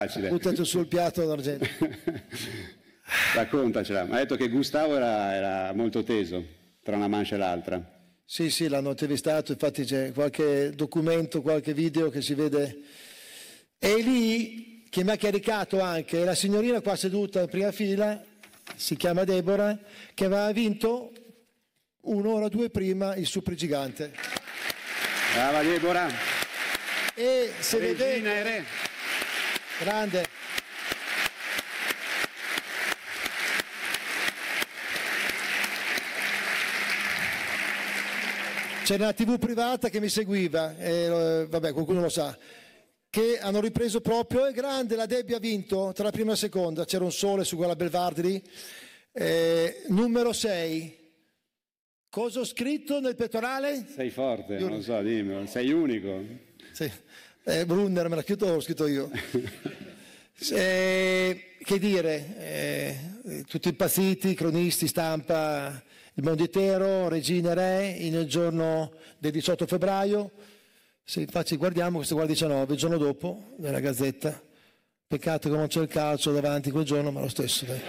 Facile. Buttato sul piatto d'argento. Raccontacela. Mi ha detto che Gustavo era molto teso tra una mancia e l'altra. Sì, l'hanno intervistato, infatti c'è qualche documento, qualche video che si vede. E lì, che mi ha caricato anche, la signorina qua seduta in prima fila, si chiama Deborah, che aveva vinto 1 ora o 2 prima il Supergigante. Brava Deborah. E se Regina vedete... e re. Grande. C'era una TV privata che mi seguiva, vabbè, qualcuno lo sa, che hanno ripreso proprio, è grande, la Debbie ha vinto tra la prima e la seconda, c'era un sole su quella Belvardi lì, numero 6. Cosa ho scritto nel pettorale? Sei forte, non lo so, dimmi, sei unico. Sì. Brunner me l'ha scritto, l'ho scritto io. Che dire, tutti impazziti, cronisti, stampa, il mondo intero, Regina e Re, nel giorno del 18 febbraio. Se infatti guardiamo, questo qua il 19, il giorno dopo, nella Gazzetta. Peccato che non c'è il calcio davanti quel giorno, ma lo stesso. Dai.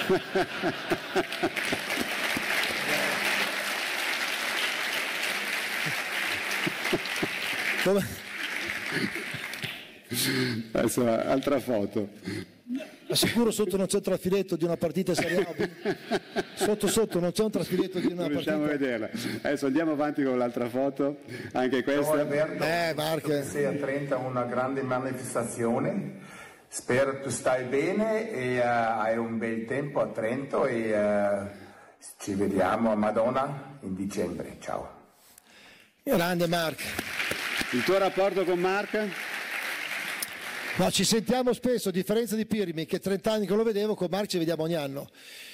Come? Adesso altra foto. Assicuro sotto non c'è un trafiletto di una partita Serie A. Sotto non c'è un trafiletto di una partita. Riusciamo a vederla. Adesso andiamo avanti con l'altra foto, anche questa. Marche. Sei a Trento una grande manifestazione. Spero tu stai bene e hai un bel tempo a Trento e ci vediamo a Madonna in dicembre. Ciao. Grande Mark. Il tuo rapporto con Mark? No, ci sentiamo spesso, a differenza di Pirmi, che 30 anni che lo vedevo, con Mark ci vediamo ogni anno.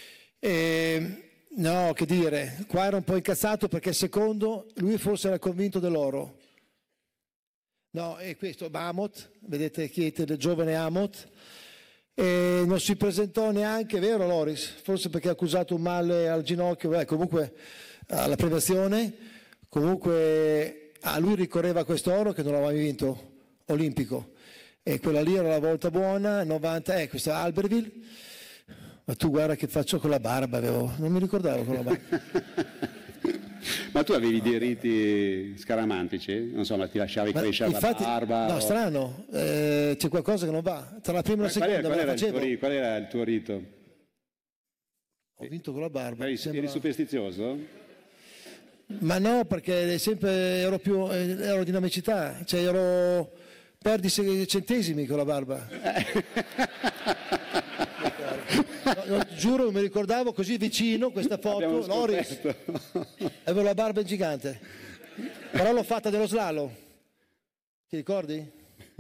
No, che dire, qua era un po' incazzato perché secondo lui forse era convinto dell'oro. No, e questo Amot, vedete Chiete del giovane Amot, e non si presentò neanche, vero Loris? Forse perché ha accusato un male al ginocchio, comunque alla prevenzione, comunque a lui ricorreva quest'oro che non aveva mai vinto, olimpico. E quella lì era la volta buona, 90, questa Albertville, ma tu guarda che faccio con la barba, non mi ricordavo con la barba. Ma tu avevi dei riti scaramantici? Non so, ma ti lasciavi crescere la barba? No, strano, c'è qualcosa che non va. Tra la prima e la seconda qual era il tuo rito? Ho vinto con la barba. Eri superstizioso? Ma no, perché sempre ero più aerodinamicità, cioè perdi centesimi con la barba. No, giuro, non mi ricordavo così vicino questa foto. Loris, avevo la barba gigante, però l'ho fatta dello slalom. Ti ricordi?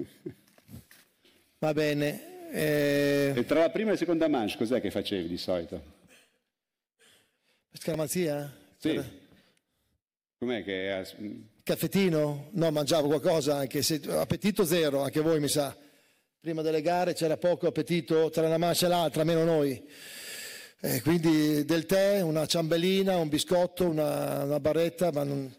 Va bene. E tra la prima e la seconda manche cos'è che facevi di solito? Scaramanzia? Sì. Com'è che... Caffettino? No, mangiavo qualcosa anche, appetito zero, anche voi mi sa. Prima delle gare c'era poco appetito tra una mancia e l'altra, meno noi. Quindi del tè, una ciambellina, un biscotto, una barretta, ma non...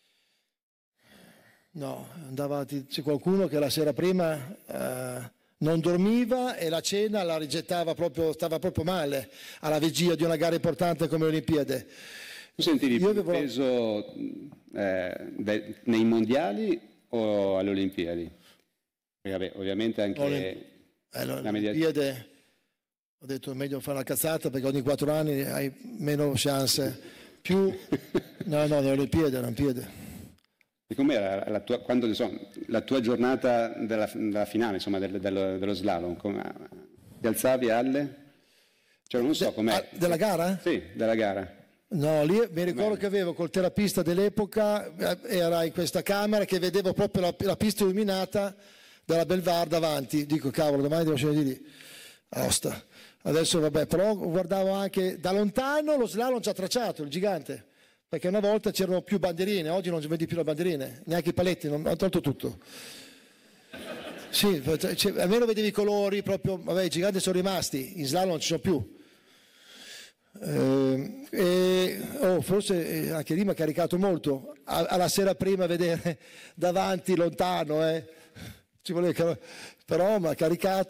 No, c'è qualcuno che la sera prima non dormiva e la cena la rigettava proprio, stava proprio male, alla vigilia di una gara importante come le Olimpiadi. Tu sentivi più peso nei mondiali o alle Olimpiadi? Vabbè, ovviamente anche la Olimpiadi, ho detto è meglio fare una cazzata perché ogni 4 anni hai meno chance. No, le Olimpiadi. E com'era la tua giornata della finale, insomma, dello slalom? Ti alzavi alle? Cioè, non so com'è. Della gara? Sì, della gara. No, lì mi ricordo che avevo col terapista dell'epoca, era in questa camera che vedevo proprio la pista illuminata della Belvardi davanti. Dico, cavolo, domani devo scendere di lì. Aosta. Adesso vabbè, però guardavo anche da lontano lo slalom già tracciato, il gigante. Perché una volta c'erano più bandierine, oggi non vedi più le bandierine, neanche i paletti, hanno tolto tutto. Sì, almeno vedevi i colori, proprio, vabbè, i giganti sono rimasti, in slalom non ci sono più. Forse anche lì mi ha caricato molto alla sera prima vedere davanti lontano ci voleva, però mi ha caricato.